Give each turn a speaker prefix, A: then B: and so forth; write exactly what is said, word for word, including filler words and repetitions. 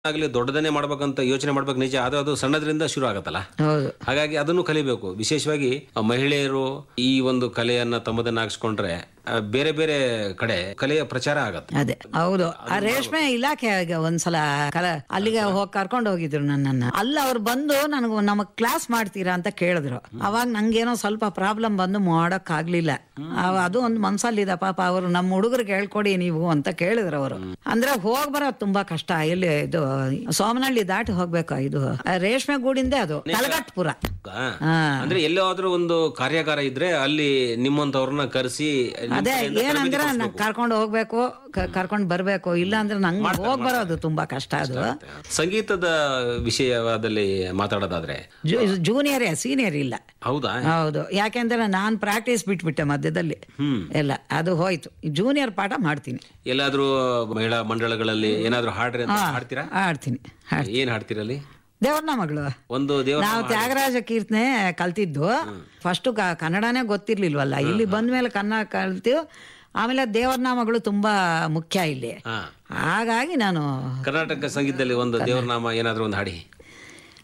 A: ಆಗ್ಲಿ ದೊಡ್ಡದನ್ನೇ ಮಾಡ್ಬೇಕಂತ ಯೋಚನೆ ಮಾಡ್ಬೇಕು ನಿಜ, ಅದು ಅದು ಸಣ್ಣದ್ರಿಂದ ಶುರು ಆಗತ್ತಲ್ಲ.
B: ಹೌದು.
A: ಹಾಗಾಗಿ ಅದನ್ನು ಕಲಿಬೇಕು. ವಿಶೇಷವಾಗಿ ಮಹಿಳೆಯರು ಈ ಒಂದು ಕಲೆಯನ್ನ ತಮ್ಮದನ್ನಾಗಿಸ್ಕೊಂಡ್ರೆ ಬೇರೆ ಬೇರೆ ಕಡೆ ಕಲೆಯ ಪ್ರಚಾರ ಆಗತ್ತೆ.
B: ಅದೇ ಹೌದು. ಆ ರೇಷ್ಮೆ ಇಲಾಖೆ ಒಂದ್ಸಲ ಕಲ ಅಲ್ಲಿಗೆ ಹೋಗಿ ಕರ್ಕೊಂಡು ಹೋಗಿದ್ರು ನನ್ನನ್ನ. ಅಲ್ಲ ಅವ್ರು ಬಂದು ನನಗೆ ನಮಗ್ ಕ್ಲಾಸ್ ಮಾಡ್ತೀರಾ ಅಂತ ಕೇಳಿದ್ರು. ಅವಾಗ ನಂಗೇನೋ ಸ್ವಲ್ಪ ಪ್ರಾಬ್ಲಮ್ ಬಂದು ಮಾಡಕ್ ಆಗ್ಲಿಲ್ಲ. ಅದು ಒಂದು ಮನ್ಸಲ್ಲಿದೆ ಪಾಪ. ಅವರು ನಮ್ಮ ಹುಡುಗರಿಗೆ ಹೇಳ್ಕೊಡಿ ನೀವು ಅಂತ ಕೇಳಿದ್ರು ಅವರು. ಅಂದ್ರೆ ಹೋಗ್ ಬರೋದು ತುಂಬಾ ಕಷ್ಟ. ಇಲ್ಲಿ ಇದು ಸೋಮನಹಳ್ಳಿ ದಾಟಿ ಹೋಗ್ಬೇಕು. ಇದು ರೇಷ್ಮೆ ಗೂಡಿಂದೆ ಅದು ಕಲಗಟ್ಪುರ.
A: ಅಂದ್ರೆ ಎಲ್ಲಾದ್ರೂ ಒಂದು ಕಾರ್ಯಾಗಾರ ಇದ್ರೆ ಅಲ್ಲಿ ನಿಮ್ಮಂತವ್ರನ್ನ ಕರೆಸಿ
B: ಅದೇ ಏನಂದ್ರೆ ಕರ್ಕೊಂಡು ಹೋಗ್ಬೇಕು, ಕರ್ಕೊಂಡ್ ಬರ್ಬೇಕು. ಇಲ್ಲ ಅಂದ್ರೆ ನಂಗೆ ಹೋಗ್ ಬರೋದು ತುಂಬಾ ಕಷ್ಟ. ಅದು
A: ಸಂಗೀತದ ವಿಷಯದಲ್ಲಿ ಮಾತಾಡೋದಾದ್ರೆ
B: ಜೂನಿಯರ್ ಸೀನಿಯರ್ ಇಲ್ಲ.
A: ಹೌದಾ? ಹೌದು.
B: ಯಾಕೆಂದ್ರೆ ನಾನ್ ಪ್ರಾಕ್ಟೀಸ್ ಬಿಟ್ಬಿಟ್ಟೆ ಮಧ್ಯದಲ್ಲಿ ಎಲ್ಲ. ಅದು ಹೋಯ್ತು. ಜೂನಿಯರ್ ಪಾಠ ಮಾಡ್ತೀನಿ.
A: ಎಲ್ಲಾದ್ರೂ ಮಹಿಳಾ ಮಂಡಳಗಳಲ್ಲಿ ಏನಾದ್ರೂ ಹಾಡ್ರಿ ಅಂತ ಹಾಡ್ತೀರಾ?
B: ಹಾಡ್ತೀನಿ.
A: ಏನ್ ಹಾಡ್ತೀರಲ್ಲಿ?
B: ದೇವ್ರನ ಮಗಳು. ಒಂದು ನಾವು ತ್ಯಾಗರಾಜ ಕೀರ್ತನೆ ಕಲ್ತಿದ್ದು. ಫಸ್ಟ್ ಕನ್ನಡನೇ ಗೊತ್ತಿರ್ಲಿಲ್ವಲ್ಲ. ಇಲ್ಲಿ ಬಂದ್ಮೇಲೆ ಕನ್ನಡ ಕಲ್ತೀವಿ. ಆಮೇಲೆ ದೇವ್ರನ ಮಗಳು ತುಂಬಾ ಮುಖ್ಯ ಇಲ್ಲಿ. ಹಾಗಾಗಿ ನಾನು
A: ಕರ್ನಾಟಕ ಸಂಗೀತದಲ್ಲಿ ಒಂದು ದೇವ್ರನಾಮ ಏನಾದ್ರೂ ಒಂದು ಹಾಡಿ.